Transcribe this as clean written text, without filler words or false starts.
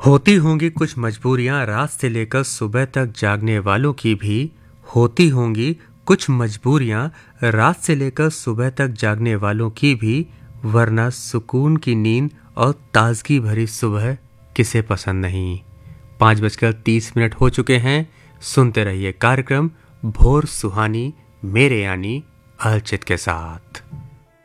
होती होंगी कुछ मजबूरियां रात से लेकर सुबह तक जागने वालों की भी। होती होंगी कुछ मजबूरियां रात से लेकर सुबह तक जागने वालों की भी। वरना सुकून की नींद और ताजगी भरी सुबह किसे पसंद नहीं। 5:30 हो चुके हैं। सुनते रहिए कार्यक्रम भोर सुहानी मेरे यानी अर्चित के साथ।